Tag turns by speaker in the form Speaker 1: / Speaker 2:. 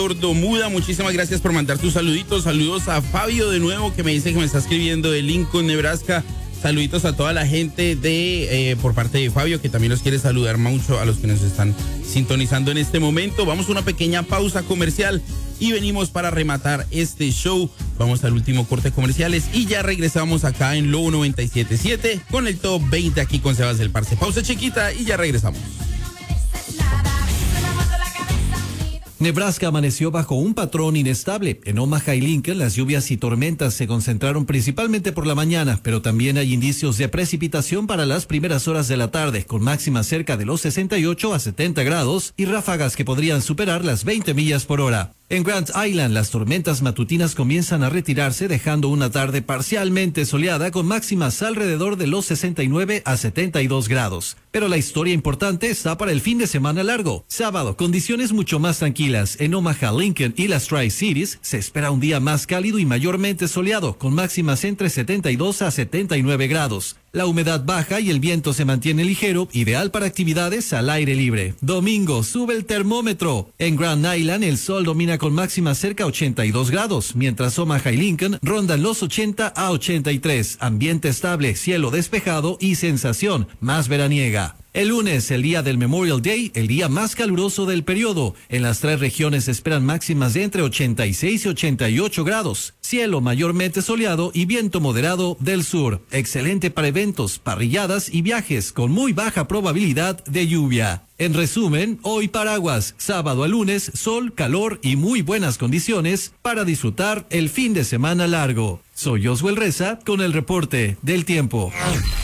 Speaker 1: Sordomuda, muchísimas gracias por mandar tus saluditos. Saludos a Fabio de nuevo, que me dice que me está escribiendo de Lincoln, Nebraska. Saluditos a toda la gente por parte de Fabio, que también los quiere saludar mucho a los que nos están sintonizando en este momento. Vamos a una pequeña pausa comercial y venimos para rematar este show. Vamos al último corte comerciales y ya regresamos acá en Lobo 97.7 con el Top 20 aquí con Sebas del Parce. Pausa chiquita y ya regresamos.
Speaker 2: Nebraska amaneció bajo un patrón inestable. En Omaha y Lincoln, las lluvias y tormentas se concentraron principalmente por la mañana, pero también hay indicios de precipitación para las primeras horas de la tarde, con máximas cerca de los 68 a 70 grados y ráfagas que podrían superar las 20 millas por hora. En Grand Island, las tormentas matutinas comienzan a retirarse, dejando una tarde parcialmente soleada con máximas alrededor de los 69 a 72 grados. Pero la historia importante está para el fin de semana largo. Sábado, condiciones mucho más tranquilas. En Omaha, Lincoln y las Tri-Cities se espera un día más cálido y mayormente soleado, con máximas entre 72 a 79 grados. La humedad baja y el viento se mantiene ligero, ideal para actividades al aire libre. Domingo, sube el termómetro. En Grand Island, el sol domina con máxima cerca a 82 grados, mientras Omaha y Lincoln rondan los 80 a 83. Ambiente estable, cielo despejado y sensación más veraniega. El lunes, el día del Memorial Day, el día más caluroso del periodo. En las tres regiones se esperan máximas de entre 86 y 88 grados. Cielo mayormente soleado y viento moderado del sur. Excelente para eventos, parrilladas y viajes con muy baja probabilidad de lluvia. En resumen, hoy paraguas, sábado a lunes, sol, calor y muy buenas condiciones para disfrutar el fin de semana largo. Soy Josuel Reza con el reporte del tiempo.